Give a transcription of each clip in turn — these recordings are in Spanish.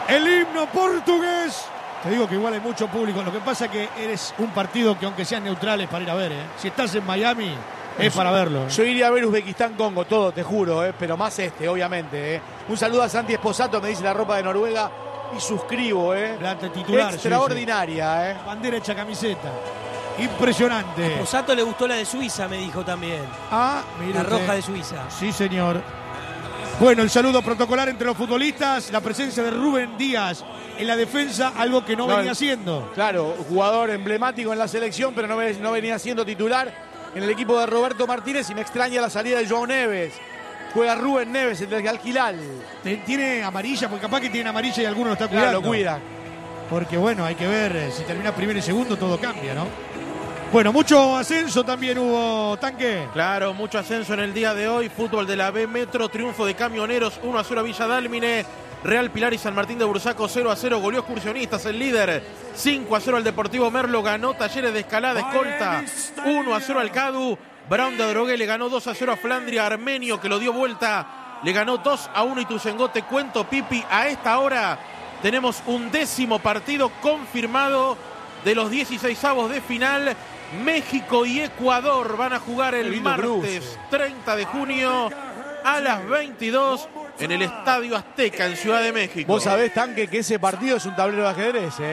el himno portugués. Te digo que igual hay mucho público. Lo que pasa es que eres un partido que aunque sean neutrales para ir a ver, si estás en Miami es para verlo. Yo iría a ver Uzbekistán-Congo, todo, te juro, pero más obviamente. Un saludo a Santi Esposato, me dice la ropa de Noruega y suscribo. Plata titular. Extraordinaria. Sí. Bandera hecha camiseta. Impresionante. A Esposato le gustó la de Suiza, me dijo también. Mira la roja de Suiza. Sí, señor. Bueno, el saludo protocolar entre los futbolistas, la presencia de Rubén Díaz en la defensa, algo que no venía haciendo. Claro, jugador emblemático en la selección, pero no venía siendo titular en el equipo de Roberto Martínez, y me extraña la salida de Joao Neves. Juega Rubén Neves, el del Al-Hilal. Tiene amarilla, porque capaz que tiene amarilla y alguno lo está cuidando. Claro, lo cuida. Porque bueno, hay que ver, si termina primero y segundo, todo cambia, ¿no? Bueno, mucho ascenso también hubo, Tanque. Claro, mucho ascenso en el día de hoy. Fútbol de la B Metro, triunfo de Camioneros, 1-0 a Villa Dálmine. Real Pilar y San Martín de Bursaco, 0-0. Goleó Excursionistas, el líder. 5-0 al Deportivo Merlo. Ganó Talleres de Escalada, escolta. 1-0 al Cadu. Brown de Adrogué le ganó 2-0 a Flandria. Armenio, que lo dio vuelta, le ganó 2-1 Ituzaingó. Te cuento, Pipi, a esta hora tenemos un 10º partido confirmado de los 16avos de final. México y Ecuador van a jugar el martes 30 de junio a las 22 en el Estadio Azteca en Ciudad de México. Vos sabés, Tanque, que ese partido es un tablero de ajedrez, Sí.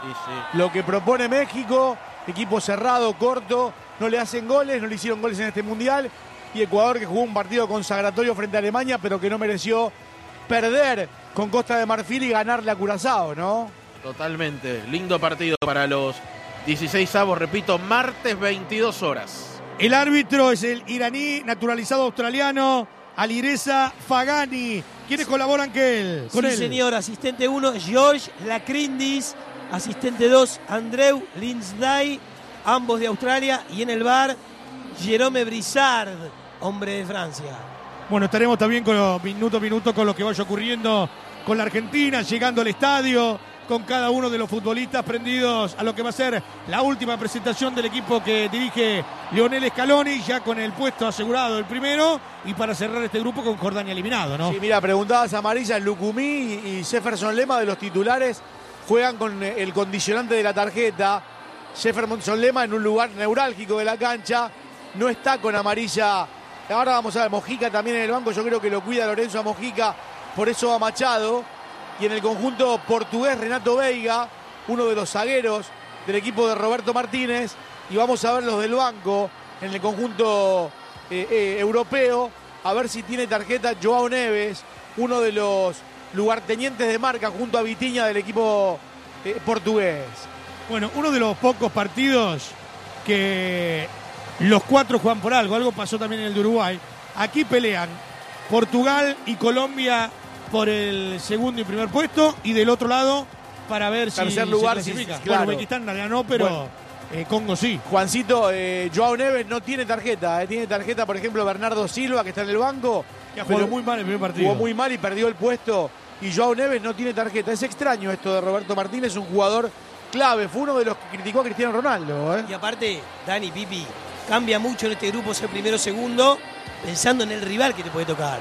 Lo que propone México, equipo cerrado, corto, no le hacen goles, no le hicieron goles en este Mundial, y Ecuador, que jugó un partido consagratorio frente a Alemania, pero que no mereció perder con Costa de Marfil y ganarle a Curazao, ¿no? Totalmente, lindo partido para los 16avos, repito, martes 22 horas. El árbitro es el iraní naturalizado australiano Alireza Fagani. ¿Quiénes colaboran con él? Sí, señor. Asistente 1, George Lacrindis. Asistente 2, Andreu Lindsay, ambos de Australia. Y en el bar, Jerome Brissard, hombre de Francia. Bueno, estaremos también minuto a minuto con lo que vaya ocurriendo con la Argentina, llegando al estadio, con cada uno de los futbolistas prendidos a lo que va a ser la última presentación del equipo que dirige Lionel Scaloni, ya con el puesto asegurado el primero, y para cerrar este grupo con Jordania eliminado, ¿no? Sí, mira, preguntadas amarillas, Lucumí y Jefferson Lema, de los titulares, juegan con el condicionante de la tarjeta. Jefferson Lema en un lugar neurálgico de la cancha, no está con amarilla. Ahora vamos a ver, Mojica también en el banco, yo creo que lo cuida Lorenzo a Mojica, por eso va Machado. Y en el conjunto portugués, Renato Veiga, uno de los zagueros del equipo de Roberto Martínez. Y vamos a ver los del banco en el conjunto europeo, a ver si tiene tarjeta Joao Neves, uno de los lugartenientes de marca junto a Vitinha del equipo portugués. Bueno, uno de los pocos partidos que los cuatro juegan por algo pasó también en el de Uruguay. Aquí pelean Portugal y Colombia por el segundo y primer puesto, y del otro lado para ver si tercer lugar, se clasifica. Sí, claro. Bueno, Uzbekistán ganó, pero Congo sí. Juancito, Joao Neves no tiene tarjeta. Tiene tarjeta, por ejemplo, Bernardo Silva, que está en el banco. Que ha jugado muy mal el primer partido. Jugó muy mal y perdió el puesto. Y Joao Neves no tiene tarjeta. Es extraño esto de Roberto Martínez, un jugador clave. Fue uno de los que criticó a Cristiano Ronaldo. Y aparte, Dani, Pipi, cambia mucho en este grupo ser primero o segundo, pensando en el rival que te puede tocar.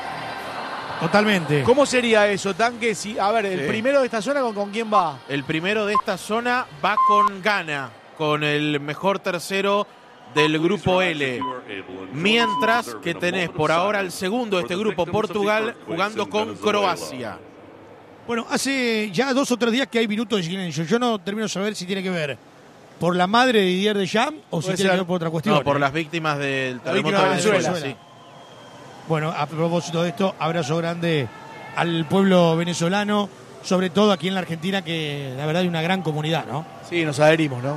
Totalmente. ¿Cómo sería eso, Tanque? Si, a ver, el primero de esta zona, ¿con quién va? El primero de esta zona va con Ghana, con el mejor tercero del grupo L. Mientras que tenés por ahora el segundo de este grupo, Portugal, jugando con Croacia. Bueno, hace ya 2 o 3 días que hay minutos de silencio. Yo no termino de saber si tiene que ver por la madre de Didier Deschamps o si tiene que ver por otra cuestión. No, por las víctimas del terremoto de Venezuela. Sí. Bueno, a propósito de esto, abrazo grande al pueblo venezolano, sobre todo aquí en la Argentina, que la verdad hay una gran comunidad, ¿no? Sí, nos adherimos, ¿no?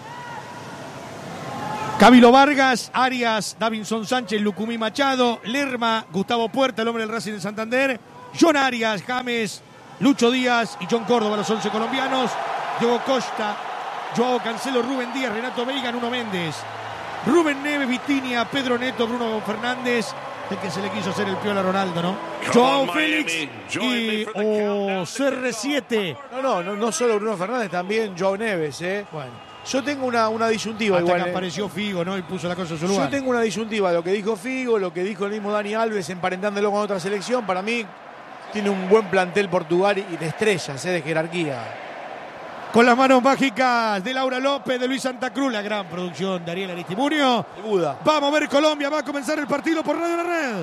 Camilo Vargas, Arias, Davinson Sánchez, Lucumí Machado, Lerma, Gustavo Puerta, el hombre del Racing de Santander, John Arias, James, Lucho Díaz y John Córdoba, los 11 colombianos, Diego Costa, Joao Cancelo, Rubén Díaz, Renato Veiga, Nuno Méndez, Rubén Neves, Vitinha, Pedro Neto, Bruno Fernández, el que se le quiso hacer el piola a Ronaldo, ¿no? Joao Félix y CR7. No solo Bruno Fernández, también Joao Neves, Bueno. Yo tengo una disyuntiva. Hasta igual, que apareció Figo, ¿no? Y puso la cosa en su lugar. Yo tengo una disyuntiva, lo que dijo Figo, lo que dijo el mismo Dani Alves, emparentándolo con otra selección. Para mí, tiene un buen plantel Portugal y de estrellas, de jerarquía. Con las manos mágicas de Laura López, de Luis Santa Cruz, la gran producción de Ariel Aristimuño. Vamos a ver Colombia, va a comenzar el partido por Radio La Red.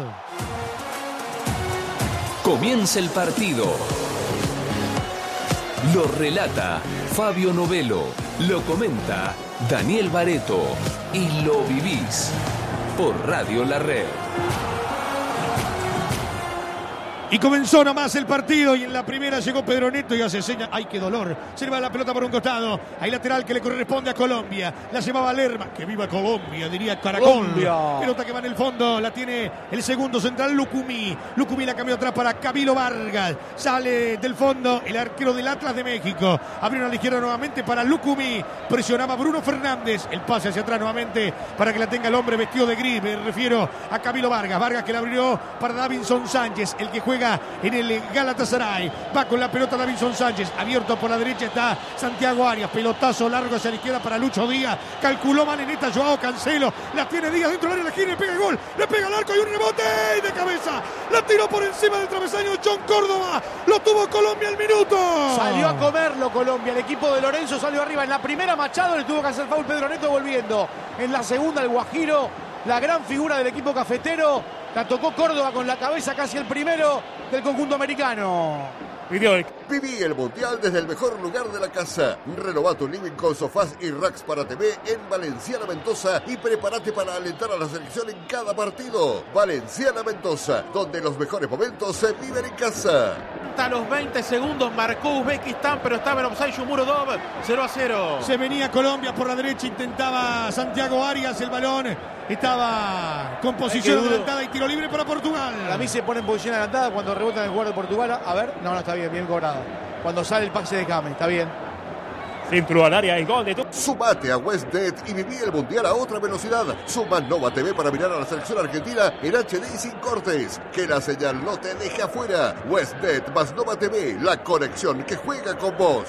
Comienza el partido. Lo relata Fabio Novelo, lo comenta Daniel Bareto y lo vivís por Radio La Red. Y comenzó nomás el partido y en la primera llegó Pedro Neto y hace seña. ¡Ay, qué dolor! Se le va la pelota por un costado. Hay lateral que le corresponde a Colombia. La llevaba Lerma. ¡Que viva Colombia! Diría Caracol. Colombia. Pelota que va en el fondo. La tiene el segundo central, Lucumí. Lucumí la cambió atrás para Camilo Vargas. Sale del fondo el arquero del Atlas de México. Abrió a la izquierda nuevamente para Lucumí. Presionaba Bruno Fernández. El pase hacia atrás nuevamente para que la tenga el hombre vestido de gris. Me refiero a Camilo Vargas. Vargas que la abrió para Davinson Sánchez. El que juega en el Galatasaray. Va con la pelota Davinson Sánchez. Abierto por la derecha está Santiago Arias. Pelotazo largo hacia la izquierda para Lucho Díaz. Calculó mal en esta Joao Cancelo. La tiene Díaz dentro del área, la gira, le pega el gol. Le pega al arco y un rebote y de cabeza. La tiró por encima del travesaño John Córdoba. Lo tuvo Colombia al minuto. Salió a comerlo Colombia. El equipo de Lorenzo salió arriba. En la primera Machado le tuvo que hacer foul Pedro Neto volviendo. En la segunda el Guajiro. La gran figura del equipo cafetero. La tocó Córdoba con la cabeza, casi el primero del conjunto americano. Viví el Mundial desde el mejor lugar de la casa. Renova tu living con sofás y racks para TV en Valenciana Mendoza y prepárate para alentar a la selección en cada partido. Valenciana Mendoza, donde los mejores momentos se viven en casa. A los 20 segundos marcó Uzbekistán, pero estaba en offside Shomurodov. 0-0. Se venía Colombia por la derecha, intentaba Santiago Arias, el balón estaba con posición adelantada y tiro libre para Portugal. Para mí se pone en posición adelantada cuando rebota en el jugador de Portugal. A ver, no, está bien cobrado. Cuando sale el pase de James, está bien. Centro al área, el gol de Sumate a WestNet y viví el Mundial a otra velocidad. Suma Nova TV para mirar a la selección argentina en HD y sin cortes. Que la señal no te deje afuera. WestNet más Nova TV, la conexión que juega con vos.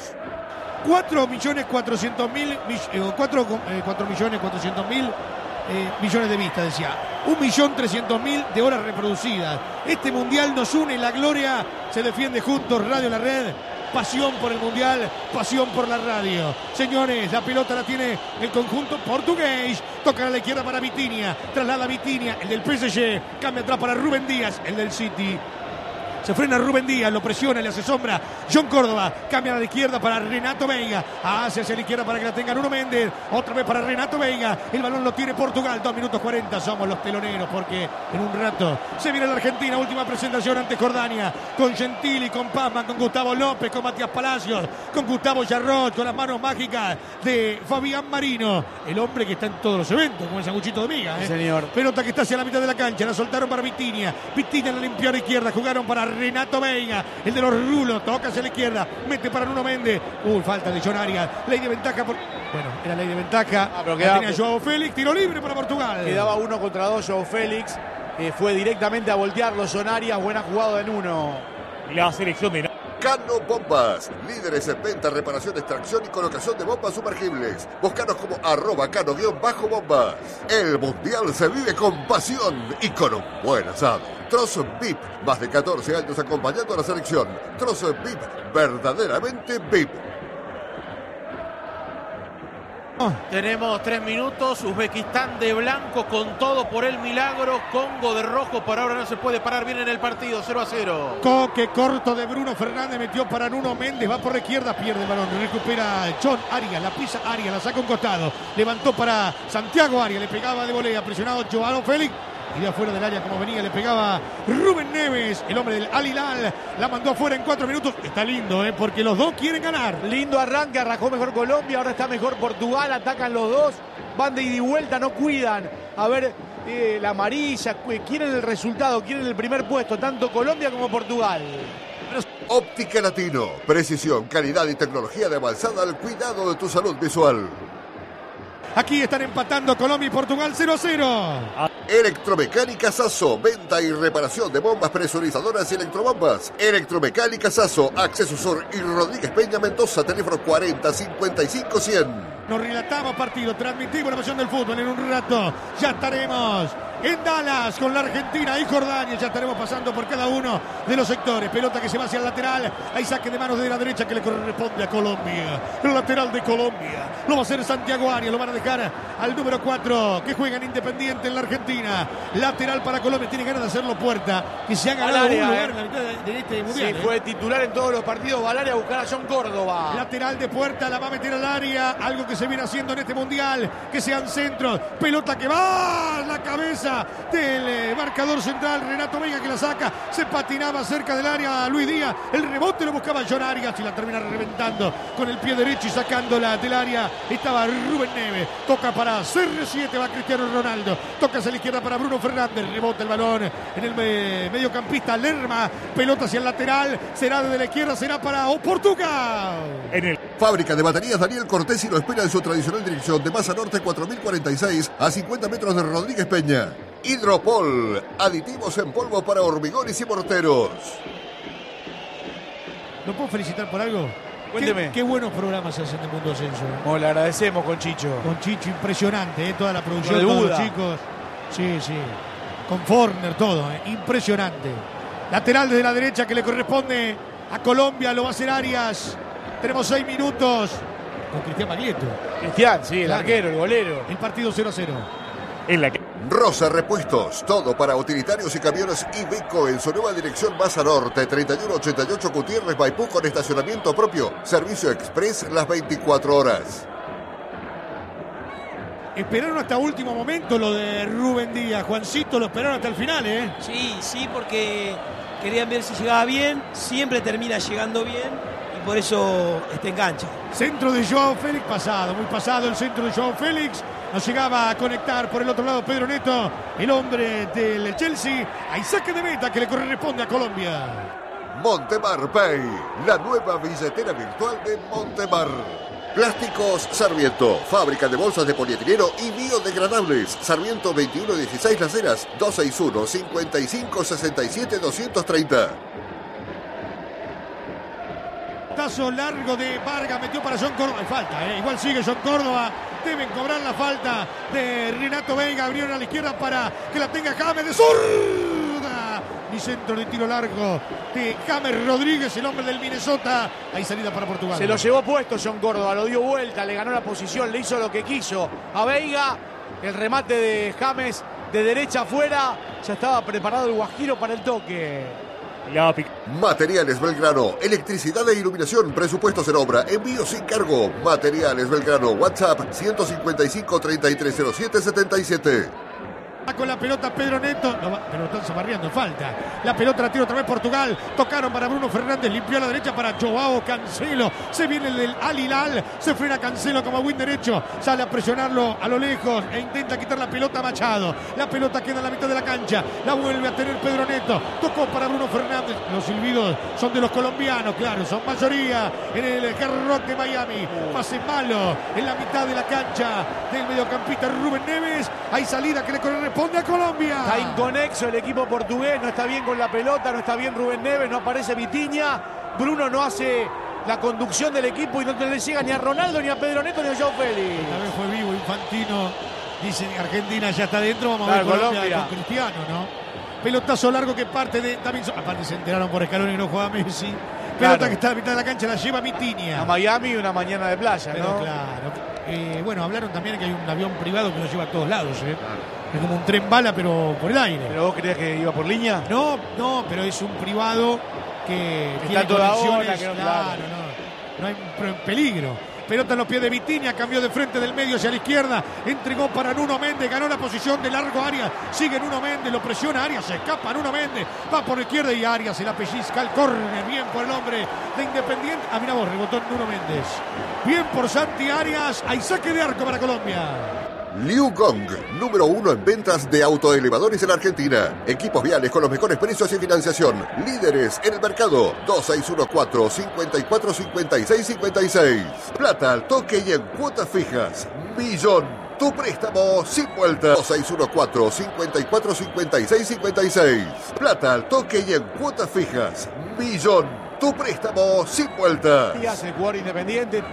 4.400.000 millones de vistas, decía. 1.300.000 de horas reproducidas. Este Mundial nos une, la gloria se defiende juntos. Radio La Red. Pasión por el Mundial, pasión por la radio. Señores, la pelota la tiene el conjunto portugués. Toca a la izquierda para Vitinha. Traslada a Vitinha, el del PSG. Cambia atrás para Rubén Díaz, el del City. Se frena Rubén Díaz, lo presiona, le hace sombra John Córdoba, cambia a la izquierda para Renato Veiga, hacia la izquierda para que la tenga Nuno Méndez, otra vez para Renato Veiga, el balón lo tiene Portugal, 2 minutos 40, somos los teloneros porque en un rato se viene la Argentina, última presentación ante Jordania, con Gentili, con Pazman, con Gustavo López, con Matías Palacios, con Gustavo Yarrot, con las manos mágicas de Fabián Marino, el hombre que está en todos los eventos, como el sanguchito de miga, Señor. Pelota que está hacia la mitad de la cancha, la soltaron para Vitinha, Vitinha la limpió a la izquierda, jugaron para Renato Veiga, el de los rulos, toca hacia la izquierda, mete para Nuno Méndez, falta de John Arias, ley de ventaja era ley de ventaja, pero tenía Joao Félix, tiro libre para Portugal. Quedaba 1 contra 2 Joao Félix, fue directamente a voltearlo John Arias, buena jugada de Nuno. La selección de Cano Bombas, líderes en venta, reparación, extracción y colocación de bombas sumergibles. Búscanos como @cano_bombas. El Mundial se vive con pasión y con un buen asado. Trozo VIP, más de 14 años acompañando a la selección. Trozo VIP, verdaderamente VIP. Tenemos 3 minutos, Uzbekistán de blanco con todo por el milagro, Congo de rojo, por ahora no se puede parar bien en el partido, 0-0. Coque corto de Bruno Fernández, metió para Nuno Méndez, va por la izquierda, pierde el balón, recupera John Arias, la pisa Arias, la saca un costado, levantó para Santiago Arias, le pegaba de volea, presionado Joao Félix. Y de afuera del área como venía le pegaba Rubén Neves, el hombre del Al Hilal, la mandó afuera en 4 minutos. Está lindo, porque los dos quieren ganar. Lindo arranque, arrancó mejor Colombia, ahora está mejor Portugal, atacan los dos, van de ida y vuelta, no cuidan. A ver, la amarilla, quieren el resultado, quieren el primer puesto, tanto Colombia como Portugal. Óptica Latino, precisión, calidad y tecnología de avanzada al cuidado de tu salud visual. Aquí están empatando Colombia y Portugal 0-0. Electromecánica Sasso, venta y reparación de bombas presurizadoras y electrobombas. Electromecánica Sasso, Acceso Sur y Rodríguez Peña Mendoza, teléfono 40 55 100. Nos relatamos partido, transmitimos la pasión del fútbol en un rato. Ya estaremos en Dallas con la Argentina y Jordania. Ya estaremos pasando por cada uno de los sectores. Pelota que se va hacia el lateral. Hay saque de manos de la derecha que le corresponde a Colombia. El lateral de Colombia lo va a hacer Santiago Arias. Lo van a dejar al número 4 que juega en Independiente en la Argentina. Lateral para Colombia. Tiene ganas de hacerlo Puerta, que se ha ganado un lugar en la mitad de este mundial. Sí, fue titular en todos los partidos. Va al área a buscar a John Córdoba. Lateral de Puerta, la va a meter al área. Algo que se viene haciendo en este mundial, que sean centros. Pelota que va a la cabeza del marcador central, Renato Veiga, que la saca. Se patinaba cerca del área Luis Díaz. El rebote lo buscaba John Arias y la termina reventando con el pie derecho y sacándola del área. Estaba Rubén Neves. Toca para CR7, va Cristiano Ronaldo. Toca hacia la izquierda para Bruno Fernández. Rebota el balón en el mediocampista Lerma. Pelota hacia el lateral. Será desde la izquierda, será para Portugal. Fábrica de baterías Daniel Cortés y lo espera en su tradicional dirección de Masa Norte 4046 a 50 metros de Rodríguez Peña. Hidropol, aditivos en polvo para hormigones y morteros. ¿Lo puedo felicitar por algo? Cuénteme. Qué buenos programas se hacen de Mundo Ascenso. Le agradecemos con Chicho. Con Chicho, impresionante, toda la producción, de todos Buda. los chicos. Sí. Con Forner, todo, impresionante. Lateral desde la derecha que le corresponde a Colombia, lo va a hacer Arias. Tenemos 6 minutos con Cristian Baglietto. Cristian, sí, el arquero, el golero. El partido 0-0. Rosa Repuestos, todo para utilitarios y camiones Iveco en su nueva dirección Masa Norte 3188 Gutiérrez Maipú con estacionamiento propio. Servicio express las 24 horas. Esperaron hasta último momento lo de Rubén Díaz. Juancito, lo esperaron hasta el final, ¿eh? Sí, porque querían ver si llegaba bien. Siempre termina llegando bien y por eso engancha. Centro de Joao Félix, muy pasado el centro de Joao Félix. No llegaba a conectar por el otro lado Pedro Neto, el hombre del Chelsea. Hay saque de meta que le corresponde a Colombia. Montemar Pay, la nueva billetera virtual de Montemar. Plásticos Sarmiento, fábrica de bolsas de polietileno y biodegradables. Sarmiento 2116 Las Heras, 261-5567-230. Tazo largo de Vargas, metió para John Córdoba. Hay falta, igual sigue John Córdoba. Deben cobrar la falta de Renato Veiga. Abrieron a la izquierda para que la tenga James de zurda. Y centro de tiro largo de James Rodríguez, el hombre del Minnesota. Hay salida para Portugal. Se lo llevó puesto John Córdoba, lo dio vuelta, le ganó la posición, le hizo lo que quiso a Veiga. El remate de James de derecha afuera. Ya estaba preparado el Guajiro para el toque. Materiales Belgrano, electricidad e iluminación, presupuestos en obra, envío sin cargo. Materiales Belgrano, WhatsApp 155-3307-77. Con la pelota Pedro Neto, pero están zamarreando, falta. La pelota la tira otra vez Portugal. Tocaron para Bruno Fernández, limpió a la derecha para Joao Cancelo. Se viene el del Al Hilal, se frena Cancelo como win derecho. Sale a presionarlo a lo lejos e intenta quitar la pelota a Machado. La pelota queda en la mitad de la cancha. La vuelve a tener Pedro Neto. Tocó para Bruno Fernández. Los silbidos son de los colombianos, claro, son mayoría en el Hard Rock de Miami. Pase malo en la mitad de la cancha del mediocampista Rubén Neves. Hay salida que le corresponde a Colombia. Está inconexo el equipo portugués, no está bien con la pelota, no está bien Rubén Neves, no aparece Vitinha. Bruno no hace la conducción del equipo y no le llega ni a Ronaldo, ni a Pedro Neto, ni a Joao Félix. Esta vez fue vivo, Infantino. Dicen que Argentina ya está dentro. Vamos a ver Colombia con Cristiano, ¿no? Pelotazo largo que parte de Davinson. Aparte se enteraron por Scaloni que no juega Messi. Pelota que está a la mitad de la cancha, la lleva Vitinha. A Miami una mañana de playa, pero ¿no? Claro. Bueno, hablaron también que hay un avión privado que lo lleva a todos lados, ¿eh? Es como un tren bala, pero por el aire. ¿Pero vos creías que iba por línea? No, pero es un privado que tiene toda conexiones. hora, que no, claro, no hay peligro. Pelota en los pies de Vitinha, cambió de frente del medio hacia la izquierda, entregó para Nuno Méndez, ganó la posición de largo Arias, sigue Nuno Méndez, lo presiona Arias, se escapa Nuno Méndez, va por la izquierda y Arias se la pellizca al córner, bien por el hombre de Independiente. Mira vos, rebotó Nuno Méndez. Bien por Santi Arias, hay saque de arco para Colombia. Liu Gong, número 1 en ventas de autoelevadores en Argentina. Equipos viales con los mejores precios y financiación. Líderes en el mercado. 2614-545656. Plata al toque y en cuotas fijas. Millón. Tu préstamo sin vuelta. 2614-545656. Plata al toque y en cuotas fijas. Millón. Tu préstamo sin vuelta. Y hace jugador Independiente.